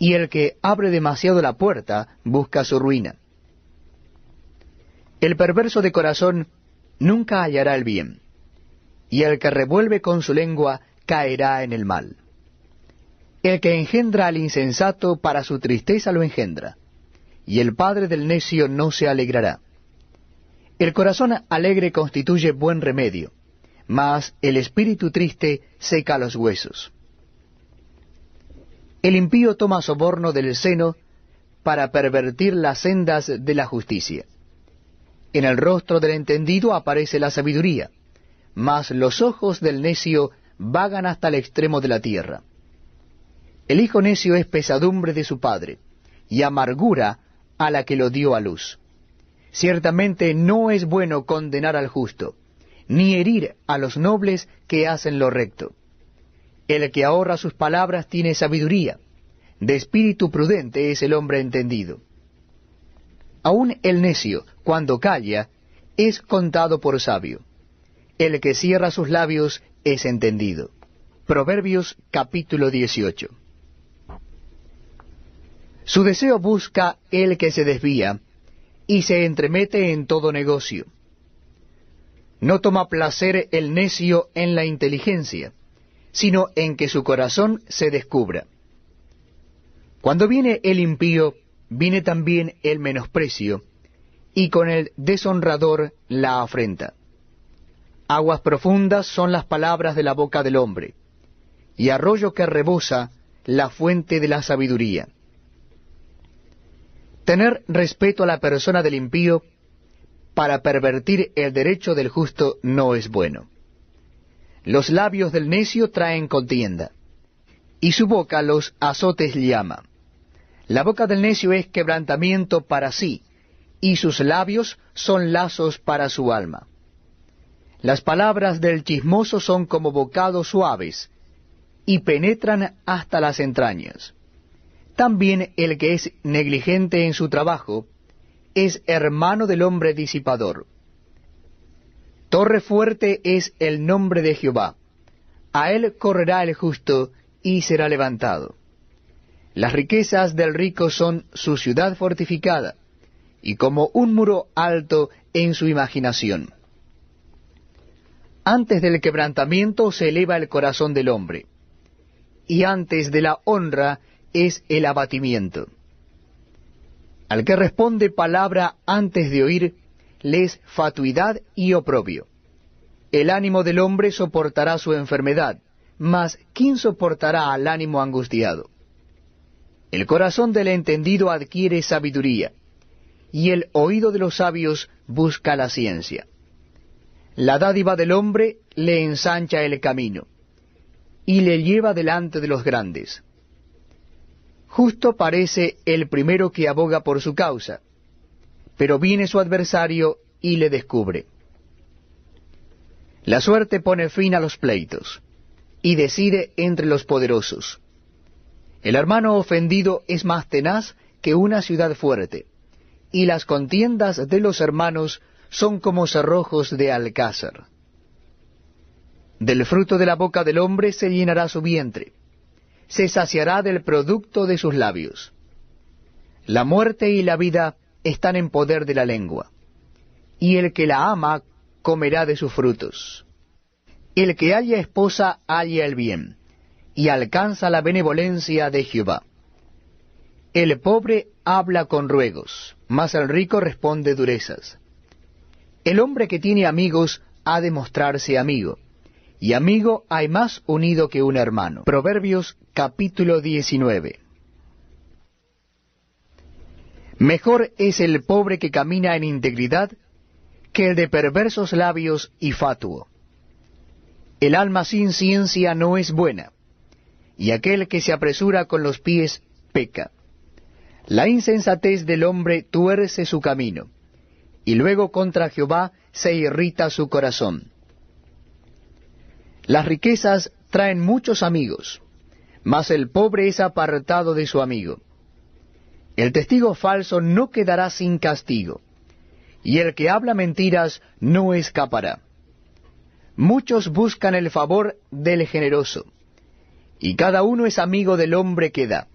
y el que abre demasiado la puerta busca su ruina. El perverso de corazón nunca hallará el bien, y el que revuelve con su lengua caerá en el mal. El que engendra al insensato para su tristeza lo engendra, y el padre del necio no se alegrará. El corazón alegre constituye buen remedio, mas el espíritu triste seca los huesos. El impío toma soborno del seno para pervertir las sendas de la justicia. En el rostro del entendido aparece la sabiduría, mas los ojos del necio vagan hasta el extremo de la tierra. El hijo necio es pesadumbre de su padre, y amargura a la que lo dio a luz. Ciertamente no es bueno condenar al justo, ni herir a los nobles que hacen lo recto. El que ahorra sus palabras tiene sabiduría, de espíritu prudente es el hombre entendido. Aun el necio, cuando calla, es contado por sabio. El que cierra sus labios es entendido. Proverbios capítulo 18. Su deseo busca el que se desvía, y se entremete en todo negocio. No toma placer el necio en la inteligencia, sino en que su corazón se descubra. Cuando viene el impío, viene también el menosprecio, y con el deshonrador la afrenta. Aguas profundas son las palabras de la boca del hombre, y arroyo que rebosa la fuente de la sabiduría. Tener respeto a la persona del impío para pervertir el derecho del justo no es bueno. Los labios del necio traen contienda, y su boca los azotes llama. La boca del necio es quebrantamiento para sí, y sus labios son lazos para su alma. Las palabras del chismoso son como bocados suaves, y penetran hasta las entrañas. También el que es negligente en su trabajo es hermano del hombre disipador. Torre fuerte es el nombre de Jehová. A él correrá el justo y será levantado. Las riquezas del rico son su ciudad fortificada, y como un muro alto en su imaginación. Antes del quebrantamiento se eleva el corazón del hombre, y antes de la honra es el abatimiento. Al que responde palabra antes de oír, le es fatuidad y oprobio. El ánimo del hombre soportará su enfermedad, mas ¿quién soportará al ánimo angustiado? El corazón del entendido adquiere sabiduría, y el oído de los sabios busca la ciencia. La dádiva del hombre le ensancha el camino, y le lleva delante de los grandes. Justo parece el primero que aboga por su causa, pero viene su adversario y le descubre. La suerte pone fin a los pleitos, y decide entre los poderosos. El hermano ofendido es más tenaz que una ciudad fuerte, y las contiendas de los hermanos son como cerrojos de alcázar. Del fruto de la boca del hombre se llenará su vientre, se saciará del producto de sus labios. La muerte y la vida están en poder de la lengua, y el que la ama comerá de sus frutos. El que halla esposa halla el bien, y alcanza la benevolencia de Jehová. El pobre habla con ruegos, mas el rico responde durezas. El hombre que tiene amigos ha de mostrarse amigo, y amigo hay más unido que un hermano. Proverbios capítulo 19. Mejor es el pobre que camina en integridad que el de perversos labios y fatuo. El alma sin ciencia no es buena, y aquel que se apresura con los pies peca. La insensatez del hombre tuerce su camino, y luego contra Jehová se irrita su corazón. Las riquezas traen muchos amigos, mas el pobre es apartado de su amigo. El testigo falso no quedará sin castigo, y el que habla mentiras no escapará. Muchos buscan el favor del generoso, y cada uno es amigo del hombre que da.